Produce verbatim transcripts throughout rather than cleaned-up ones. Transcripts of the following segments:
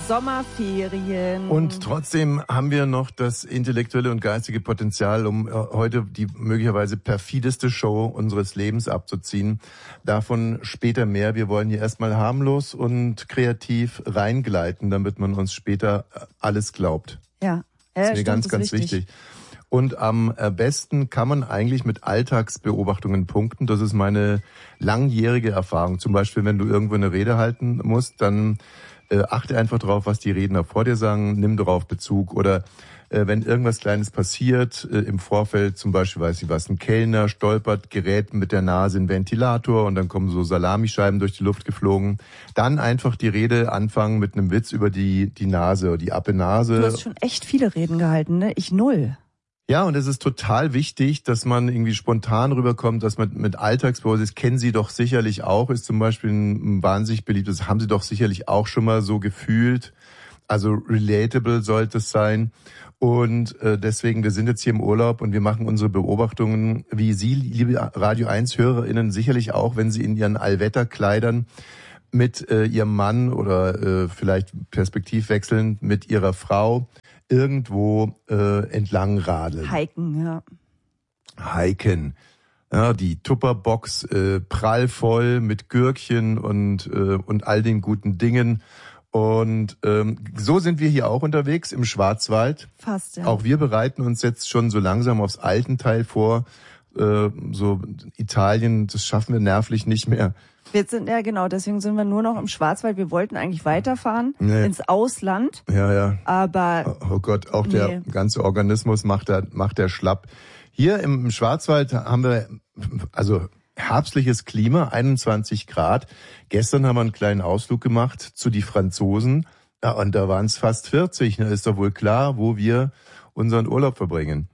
Sommerferien. Und trotzdem haben wir noch das intellektuelle und geistige Potenzial, um heute die möglicherweise perfideste Show unseres Lebens abzuziehen. Davon später mehr. Wir wollen hier erstmal harmlos und kreativ reingleiten, damit man uns später alles glaubt. Ja, das ist mir stimmt, ganz, das ganz ist wichtig. wichtig. Und am besten kann man eigentlich mit Alltagsbeobachtungen punkten. Das ist meine langjährige Erfahrung. Zum Beispiel, wenn du irgendwo eine Rede halten musst, dann äh, achte einfach drauf, was die Redner vor dir sagen, nimm darauf Bezug. Oder äh, wenn irgendwas Kleines passiert, äh, im Vorfeld, zum Beispiel, weiß ich was, ein Kellner stolpert, gerät mit der Nase in den Ventilator und dann kommen so Salamischeiben durch die Luft geflogen. Dann einfach die Rede anfangen mit einem Witz über die, die Nase oder die Appe-Nase. Du hast schon echt viele Reden gehalten, ne? Ich null. Ja, und es ist total wichtig, dass man irgendwie spontan rüberkommt, dass man mit Alltagsbeobachtungen, das kennen Sie doch sicherlich auch, ist zum Beispiel ein wahnsinnig beliebtes, haben Sie doch sicherlich auch schon mal so gefühlt. Also relatable sollte es sein. Und äh, deswegen, wir sind jetzt hier im Urlaub und wir machen unsere Beobachtungen, wie Sie, liebe Radio eins HörerInnen, sicherlich auch, wenn Sie in Ihren Allwetterkleidern mit äh, Ihrem Mann oder äh, vielleicht perspektivwechselnd mit Ihrer Frau irgendwo äh, entlang radeln. Hiken, ja. Hiken. Ja, die Tupperbox äh, prallvoll mit Gürkchen und äh, und all den guten Dingen. Und ähm, so sind wir hier auch unterwegs im Schwarzwald. Fast, ja. Auch wir bereiten uns jetzt schon so langsam aufs Altenteil vor. Äh, so Italien, das schaffen wir nervlich nicht mehr. Wir sind, ja genau, deswegen sind wir nur noch im Schwarzwald. Wir wollten eigentlich weiterfahren nee. ins Ausland. Ja, ja. Aber oh Gott, auch der nee. ganze Organismus macht der, macht der schlapp. Hier im Schwarzwald haben wir also herbstliches Klima, einundzwanzig Grad. Gestern haben wir einen kleinen Ausflug gemacht zu die Franzosen. Ja, und da waren es fast vierzig. Da ist doch wohl klar, wo wir unseren Urlaub verbringen.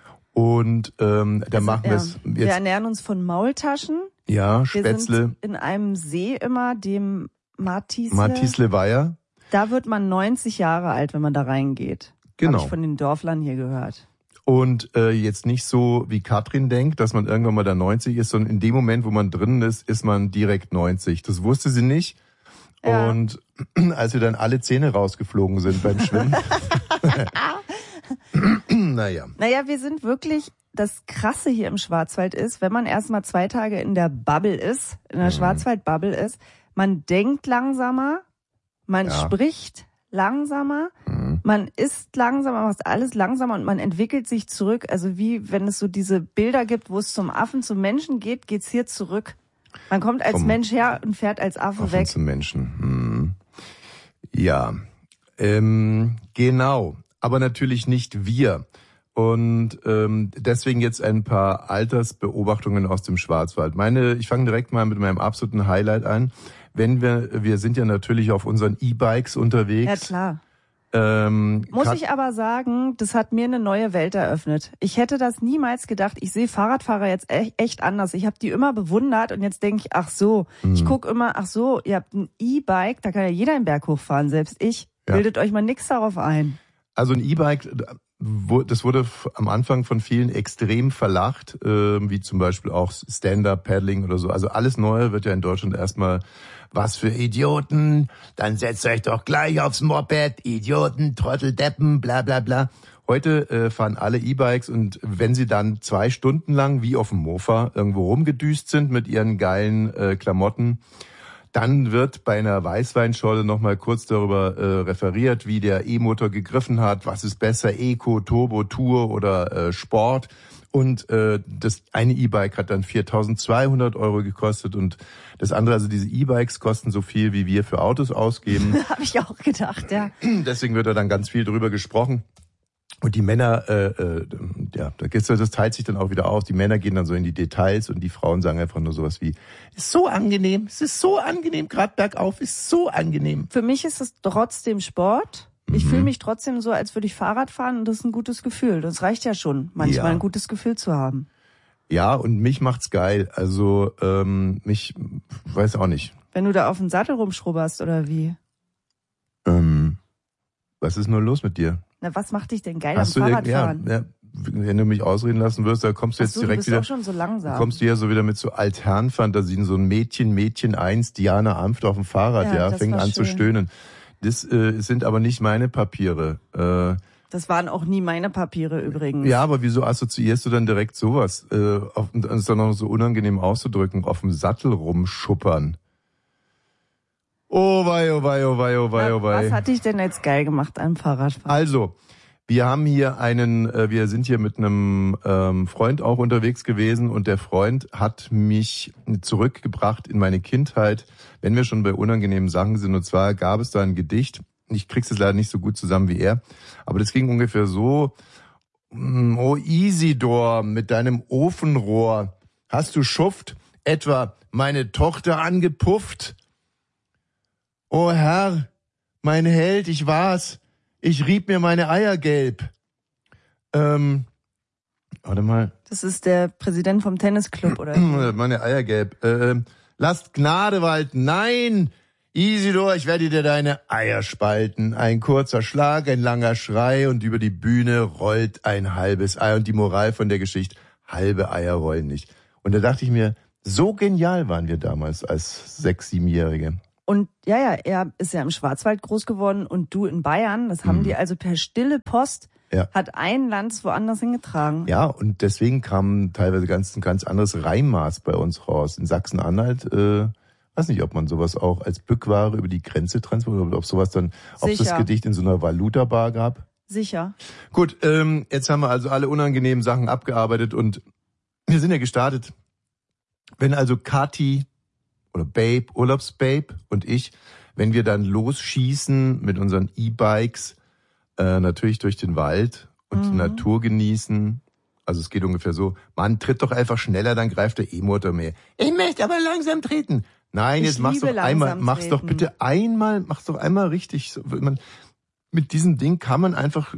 Und ähm, da also, machen ja, wir es jetzt. Wir ernähren uns von Maultaschen. Ja, Wir Spätzle. sind in einem See immer, dem Martisle. Martisle Weiher. Da wird man neunzig Jahre alt, wenn man da reingeht. Genau. Habe ich von den Dörflern hier gehört. Und äh, jetzt nicht so, wie Katrin denkt, dass man irgendwann mal da neunzig ist, sondern in dem Moment, wo man drin ist, ist man direkt neunzig. Das wusste sie nicht. Ja. Und als wir dann alle Zähne rausgeflogen sind beim Schwimmen. naja. Naja, wir sind wirklich... Das Krasse hier im Schwarzwald ist, wenn man erstmal zwei Tage in der Bubble ist, in der mhm. Schwarzwald-Bubble ist, man denkt langsamer, man ja. spricht langsamer, mhm. man isst langsamer, macht alles langsamer und man entwickelt sich zurück. Also wie wenn es so diese Bilder gibt, wo es zum Affen, zum Menschen geht, geht's hier zurück. Man kommt als Vom Mensch her und fährt als Affe Affen weg. Zum Menschen. Mhm. Ja, ähm, genau. Aber natürlich nicht wir. Und ähm, deswegen jetzt ein paar Altersbeobachtungen aus dem Schwarzwald. Meine, ich fange direkt mal mit meinem absoluten Highlight an. Wenn wir, wir sind ja natürlich auf unseren E-Bikes unterwegs. Ja, klar. Ähm, Muss ich aber sagen, das hat mir eine neue Welt eröffnet. Ich hätte das niemals gedacht. Ich sehe Fahrradfahrer jetzt echt anders. Ich habe die immer bewundert und jetzt denke ich, ach so, mhm. ich gucke immer, ach so, ihr habt ein E-Bike, da kann ja jeder den Berg hochfahren, selbst ich. Ja. Bildet euch mal nix darauf ein. Also ein E-Bike... Das wurde am Anfang von vielen extrem verlacht, äh, wie zum Beispiel auch Stand-Up-Paddling oder so. Also alles Neue wird ja in Deutschland erstmal, was für Idioten, dann setzt euch doch gleich aufs Moped, Idioten, Trottel, Deppen, bla bla bla. Heute äh, fahren alle E-Bikes und wenn sie dann zwei Stunden lang wie auf dem Mofa irgendwo rumgedüst sind mit ihren geilen äh, Klamotten, dann wird bei einer Weißweinscholle nochmal kurz darüber äh, referiert, wie der E-Motor gegriffen hat, was ist besser, Eco, Turbo, Tour oder äh, Sport. Und äh, das eine E-Bike hat dann viertausendzweihundert Euro gekostet und das andere, also diese E-Bikes kosten so viel, wie wir für Autos ausgeben. Habe ich auch gedacht, ja. Deswegen wird da dann ganz viel drüber gesprochen. Und die Männer, äh, äh, ja, das teilt sich dann auch wieder aus. Die Männer gehen dann so in die Details und die Frauen sagen einfach nur sowas wie, ist so angenehm, es ist so angenehm, gerade bergauf, ist so angenehm. Für mich ist es trotzdem Sport. Ich mhm. fühle mich trotzdem so, als würde ich Fahrrad fahren und das ist ein gutes Gefühl. Das reicht ja schon, manchmal ja. ein gutes Gefühl zu haben. Ja, und mich macht's geil. Also ähm, mich, weiß auch nicht. Wenn du da auf dem Sattel rumschrubberst oder wie? Ähm, was ist nur los mit dir? Na, was macht dich denn geil Hast am du, Fahrradfahren? Ja, ja, wenn du mich ausreden lassen wirst, da kommst du jetzt Ach so, direkt du bist wieder. Auch schon so langsam. Kommst du ja so wieder mit so Altherrenfantasien, so ein Mädchen, Mädchen eins, Diana Amft auf dem Fahrrad, ja, ja fängt an schön. zu stöhnen. Das äh, sind aber nicht meine Papiere. Äh, Das waren auch nie meine Papiere übrigens. Ja, aber wieso assoziierst du dann direkt sowas? Äh, auf, das ist dann noch so unangenehm auszudrücken, auf dem Sattel rumschuppern. Oh wei, oh wei, oh wei, oh wei, oh wei. Was hat dich denn jetzt geil gemacht am Fahrradfahren? Also, wir haben hier einen, äh, wir sind hier mit einem ähm, Freund auch unterwegs gewesen und der Freund hat mich zurückgebracht in meine Kindheit, wenn wir schon bei unangenehmen Sachen sind. Und zwar gab es da ein Gedicht, ich krieg's jetzt leider nicht so gut zusammen wie er, aber das ging ungefähr so: Oh Isidor, mit deinem Ofenrohr, hast du Schuft etwa meine Tochter angepufft? O Herr, mein Held, ich war's, ich rieb mir meine Eier gelb. Ähm, warte mal. Das ist der Präsident vom Tennisclub, oder? Meine Eier gelb. Ähm, lasst Gnade walten. Nein! Isidor, ich werde dir deine Eier spalten. Ein kurzer Schlag, ein langer Schrei und über die Bühne rollt ein halbes Ei. Und die Moral von der Geschichte, halbe Eier rollen nicht. Und da dachte ich mir, so genial waren wir damals als Sechs-, Siebenjährige. Und ja, ja, er ist ja im Schwarzwald groß geworden und du in Bayern. Das haben mhm. die also per stille Post, ja. hat ein Lanz woanders hingetragen. Ja, und deswegen kam teilweise ganz, ein ganz anderes Reimmaß bei uns raus. In Sachsen-Anhalt, äh, weiß nicht, ob man sowas auch als Bückware über die Grenze transportiert oder ob sowas dann, ob es das Gedicht in so einer Valuta-Bar gab. Sicher. Gut, ähm, jetzt haben wir also alle unangenehmen Sachen abgearbeitet und wir sind ja gestartet. Wenn also Kathi oder Babe, Urlaubsbabe und ich, wenn wir dann losschießen mit unseren E-Bikes, äh, natürlich durch den Wald und mhm. die Natur genießen. Also es geht ungefähr so, Mann, tritt doch einfach schneller, dann greift der E-Motor mehr. Ich möchte aber langsam treten. Nein, ich jetzt mach's doch einmal, mach's treten. doch bitte einmal, mach's doch einmal richtig. Man, mit diesem Ding kann man einfach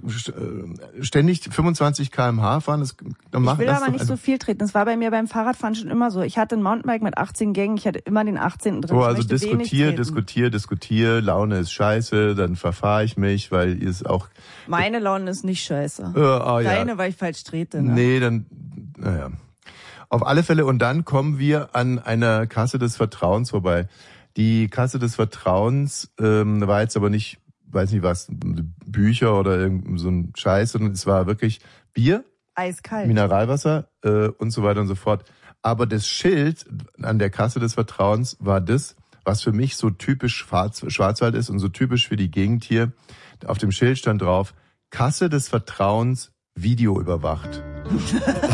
ständig fünfundzwanzig Kilometer pro Stunde fahren. Das, dann ich will das aber doch nicht so viel treten. Das war bei mir beim Fahrradfahren schon immer so. Ich hatte ein Mountainbike mit achtzehn Gängen, ich hatte immer den achtzehnten drin. So, also diskutier, diskutier, diskutier, Laune ist scheiße, dann verfahre ich mich, weil ihr es auch... Meine Laune ist nicht scheiße. Äh, oh, Deine, ja. weil ich falsch trete. Ne? Nee, dann... Naja. Auf alle Fälle, und dann kommen wir an einer Kasse des Vertrauens vorbei. Die Kasse des Vertrauens ähm, war jetzt aber nicht... weiß nicht was, Bücher oder irgend so ein Scheiß, sondern es war wirklich Bier, eiskalt, Mineralwasser äh, und so weiter und so fort. Aber das Schild an der Kasse des Vertrauens war das, was für mich so typisch Schwarz, Schwarzwald ist und so typisch für die Gegend hier. Auf dem Schild stand drauf, Kasse des Vertrauens, Video überwacht.